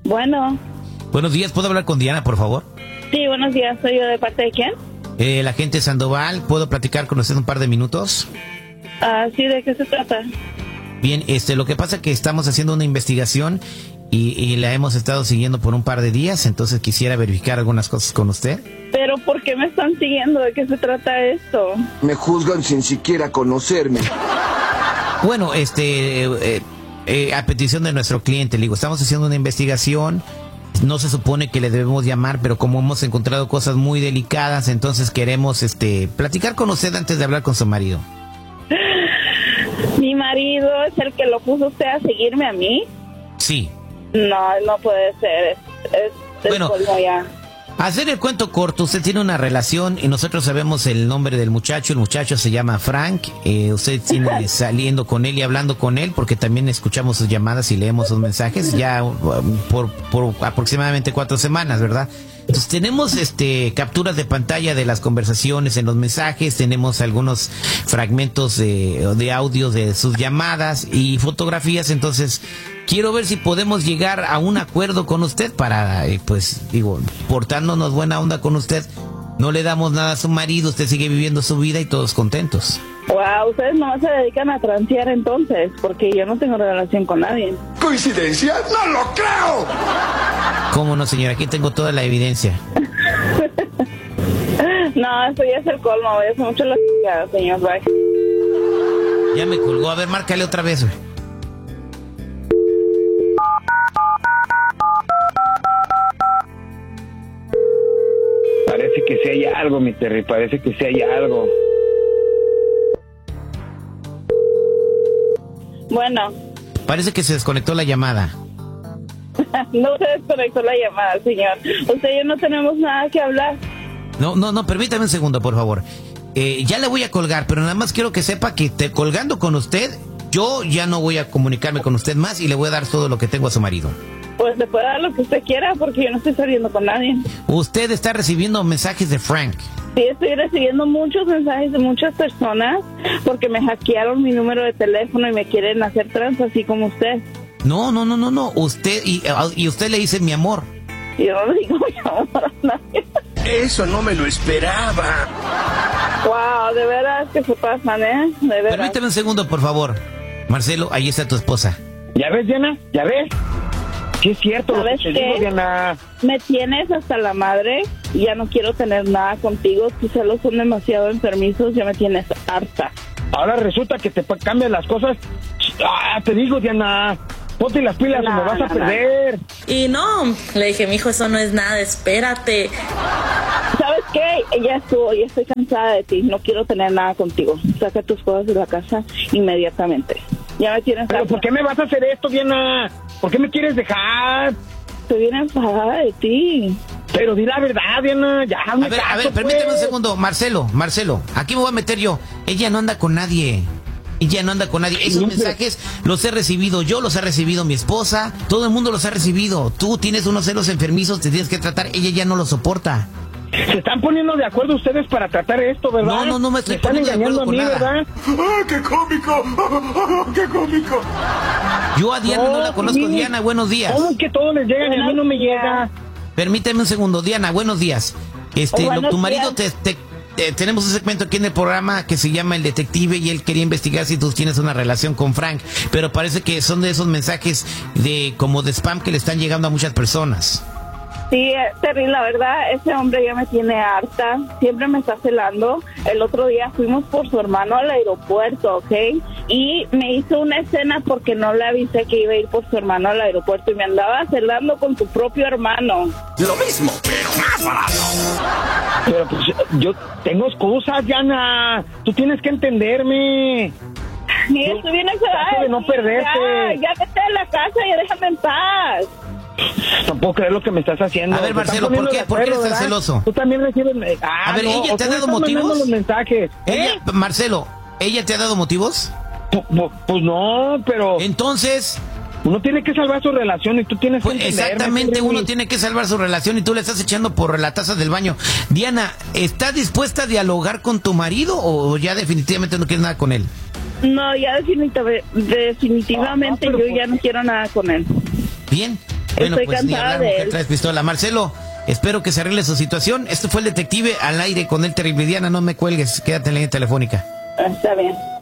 Bueno. Buenos días, ¿puedo hablar con Diana, por favor? Sí, buenos días, ¿soy yo de parte de quién? El agente Sandoval, ¿puedo platicar con usted un par de minutos? Sí, ¿de qué se trata? Bien, lo que pasa es que estamos haciendo una investigación y la hemos estado siguiendo por un par de días, entonces quisiera verificar algunas cosas con usted. ¿Pero por qué me están siguiendo? ¿De qué se trata esto? Me juzgan sin siquiera conocerme. Bueno, a petición de nuestro cliente, le digo, estamos haciendo una investigación. No se supone que le debemos llamar, pero como hemos encontrado cosas muy delicadas, entonces queremos platicar con usted antes de hablar con su marido. ¿Mi marido es el que lo puso usted a seguirme a mí? Sí. No puede ser. Es bueno, ya. Hacer el cuento corto, usted tiene una relación y nosotros sabemos el nombre del muchacho. El muchacho se llama Frank. Usted tiene saliendo con él y hablando con él porque también escuchamos sus llamadas y leemos sus mensajes ya por aproximadamente 4 semanas, ¿verdad? Entonces tenemos capturas de pantalla de las conversaciones en los mensajes, tenemos algunos fragmentos de audio de sus llamadas y fotografías. Entonces quiero ver si podemos llegar a un acuerdo con usted para, portándonos buena onda con usted. No le damos nada a su marido, usted sigue viviendo su vida y todos contentos. Wow, ustedes no se dedican a transear entonces, porque yo no tengo relación con nadie. ¿Coincidencia? ¡No lo creo! ¿Cómo no, señora? Aquí tengo toda la evidencia. No, eso ya es el colmo, voy a hacer mucho la señor. Bye. Ya me colgó, a ver, márcale otra vez, güey. Parece que sí hay algo, mi Terry, parece que sí hay algo. Bueno. Parece que se desconectó la llamada. No se desconectó la llamada, señor. Usted y yo no tenemos nada que hablar. No, permítame un segundo, por favor. Ya le voy a colgar, pero nada más quiero que sepa que colgando con usted, yo ya no voy a comunicarme con usted más y le voy a dar todo lo que tengo a su marido. Pues le puede dar lo que usted quiera porque yo no estoy saliendo con nadie. Usted está recibiendo mensajes de Frank. Sí, estoy recibiendo muchos mensajes de muchas personas porque me hackearon mi número de teléfono y me quieren hacer trans así como usted. No. Usted, y usted le dice mi amor. Yo no le digo mi amor a nadie. Eso no me lo esperaba. Wow, de veras que se pasan, ¿eh? De veras. Permíteme un segundo, por favor. Marcelo, ahí está tu esposa. ¿Ya ves, Diana? ¿Ya ves? Sí es cierto lo que te digo, Diana. Me tienes hasta la madre. Ya no quiero tener nada contigo. Tus celos son demasiado enfermizos. Ya me tienes harta. Ahora resulta que te cambian las cosas. Te digo, Diana. Ponte las pilas o me vas a perder. Y no, le dije, mijo, eso no es nada, espérate. ¿Sabes qué? Ya estoy cansada de ti. No quiero tener nada contigo. Saca tus cosas de la casa inmediatamente. Ya me tienes ¿Pero harta. por qué me vas a hacer esto, Diana? ¿Por qué me quieres dejar? Estoy bien enfadada de ti. Pero di la verdad, Diana. Ya, a ver, permíteme un segundo. Marcelo, aquí me voy a meter yo. Ella no anda con nadie. Esos mensajes los he recibido yo, los ha recibido mi esposa, todo el mundo los ha recibido. Tú tienes unos celos enfermizos, te tienes que tratar, ella ya no lo soporta. Se están poniendo de acuerdo ustedes para tratar esto, ¿verdad? No me estoy poniendo de acuerdo con nada. ¿Verdad? ¡Qué cómico! ¡Qué cómico! Yo a Diana no la conozco. Diana, buenos días. ¿Cómo que todos les llegan y a mí no me llega? Permíteme un segundo. Diana, buenos días. Tu marido tenemos un segmento aquí en el programa que se llama El Detective y él quería investigar si tú tienes una relación con Frank, pero parece que son de esos mensajes como de spam que le están llegando a muchas personas. Sí, Terry, la verdad, ese hombre ya me tiene harta. Siempre me está celando. El otro día fuimos por su hermano al aeropuerto, ¿ok? Y me hizo una escena porque no le avisé que iba a ir por su hermano al aeropuerto y me andaba celando con su propio hermano. Lo mismo, pero más barato. Pero pues yo tengo excusas, Diana. Tú tienes que entenderme. Y estoy bien enfadada de no perderte. Ya vete de la casa y déjame en paz. No puedo creer lo que me estás haciendo. A ver, Marcelo, ¿por qué eres tan celoso? Tú también recibes... a ver, ¿ella te ha dado motivos? Los mensajes. Marcelo, ¿ella te ha dado motivos? Pues no, pero... Entonces... Uno tiene que salvar su relación y tú tienes que entenderme. Exactamente, uno tiene que salvar su relación y tú le estás echando por la taza del baño. Diana, ¿estás dispuesta a dialogar con tu marido o ya definitivamente no quieres nada con él? No, ya definitivamente yo ya no quiero nada con él. Bien, Bueno, Estoy pues ni cansada hablar, de mujer, él. traes pistola. Marcelo, espero que se arregle su situación. Esto fue el detective al aire con el terrible. Diana, no me cuelgues, quédate en la línea telefónica. Está bien.